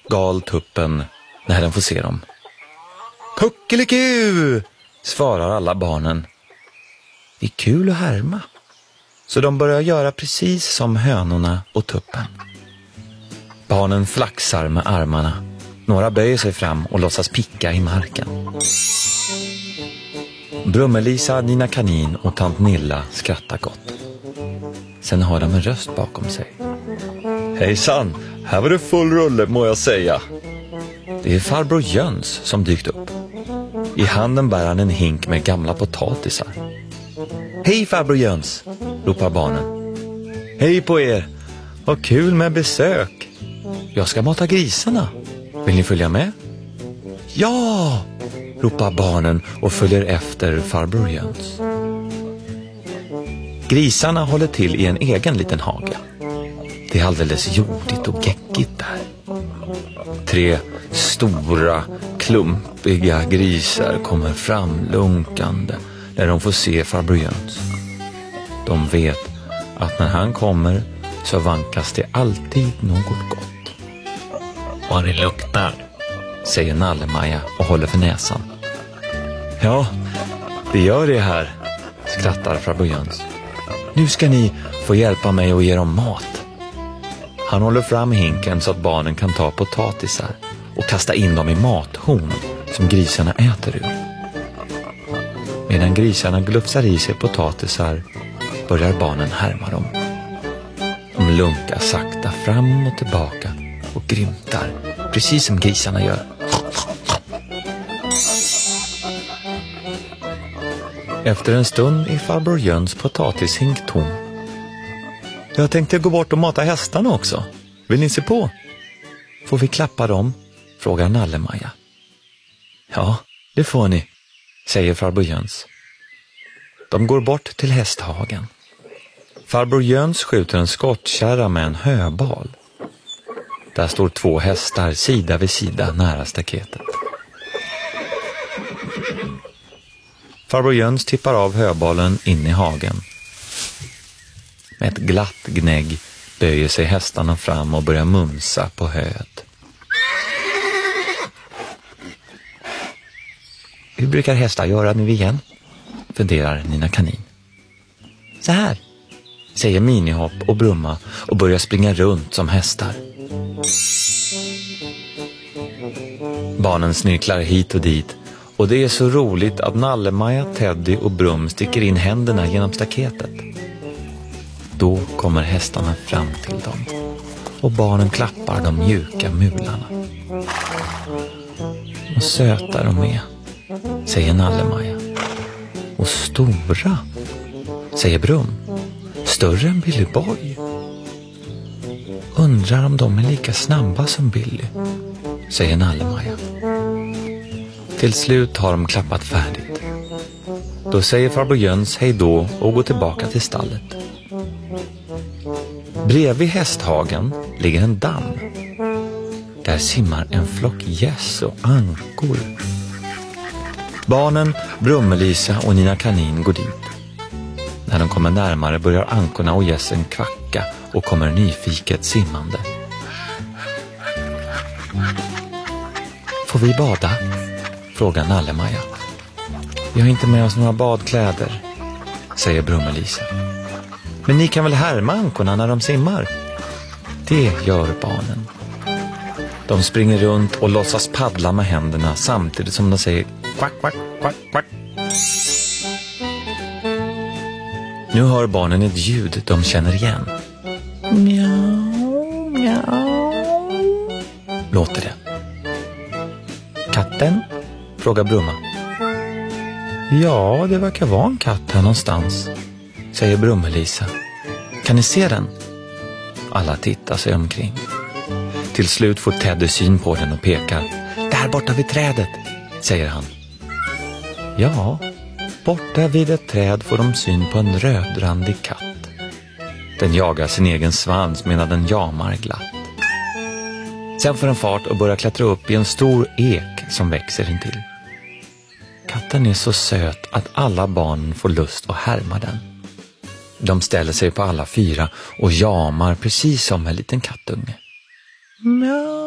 gal tuppen när den får se dem. Kuckeliku, svarar alla barnen. Det är kul att härma. Så de börjar göra precis som hönorna och tuppen. Barnen flaxar med armarna. Några böjer sig fram och låtsas picka i marken. Brummelisa, Nina Kanin och tant Nilla skrattar gott. Sen har de en röst bakom sig. Hejsan, här var det full rulle må jag säga. Det är farbror Jöns som dykt upp. I handen bär han en hink med gamla potatisar. Hej farbror Jöns, ropar barnen. Hej på er, vad kul med besök. Jag ska mata grisarna. Vill ni följa med? Ja, ropar barnen och följer efter farbror Jöns. Grisarna håller till i en egen liten hage. Det är alldeles jordigt och geckigt där. 3 stora, klumpiga grisar kommer fram lunkande när de får se farbror Jöns. De vet att när han kommer så vankas det alltid något gott. Vad det luktar, säger Nalle-Maja och håller för näsan. Ja, det gör det här, skrattar farbror Jöns. Nu ska ni få hjälpa mig och ge dem mat. Han håller fram hinken så att barnen kan ta potatisar och kasta in dem i mathorn som grisarna äter ur. Medan grisarna glufsar i sig potatisar börjar barnen härma dem. De lunkar sakta fram och tillbaka och grymtar, precis som grisarna gör. Efter en stund är farbror Jöns potatishink tom. Jag tänkte gå bort och mata hästarna också. Vill ni se på? Får vi klappa dem? Frågar Nalle-Maja. Ja, det får ni, säger farbror Jöns. De går bort till hästhagen. Farbror Jöns skjuter en skottkärra med en höbal. Där står 2 hästar sida vid sida nära staketet. Farbror Jöns tippar av höbalen in i hagen. Med ett glatt gnägg böjer sig hästarna fram och börjar mumsa på höet. Hur brukar hästar göra nu igen? Funderar Nina Kanin. Så här, säger Minihopp och Brumma och börjar springa runt som hästar. Barnen snirklar hit och dit och det är så roligt att Nalle-Maja, Teddy och Brum sticker in händerna genom staketet. Då kommer hästarna fram till dem och barnen klappar de mjuka mularna. Och söta de är, säger Nalle-Maja. Och stora, säger Brum. Större än Billy Boy. Undrar om de är lika snabba som Billy, säger Nalle-Maja. Till slut har de klappat färdigt. Då säger farbror Jöns hej då och går tillbaka till stallet. Bredvid hästhagen ligger en damm. Där simmar en flock gäss och ankor. Barnen, Brummelisa och Nina Kanin går dit. När de kommer närmare börjar ankorna och gässen kvacka och kommer nyfiket simmande. Får vi bada? Frågar Nalle-Maja. Vi har inte med oss några badkläder, säger Brummelisa. Men ni kan väl härma ankorna när de simmar? Det gör barnen. De springer runt och låtsas paddla med händerna samtidigt som de säger kvack, kvack, kvack, kvack. Nu hör barnen ett ljud de känner igen. Mjau, mjau, låter det. Katten? Frågar Brumma. Ja, det verkar vara en katt här någonstans, säger Brummelisa. Kan ni se den? Alla tittar sig omkring. Till slut får Teddy syn på den och pekar. Där borta vid trädet, säger han. Ja, borta vid ett träd får de syn på en rödrandig katt. Den jagar sin egen svans medan den jamar glatt. Sen får den fart och börjar klättra upp i en stor ek som växer intill. Katten är så söt att alla barn får lust att härma den. De ställer sig på alla 4 och jamar precis som en liten kattunge. Mjau.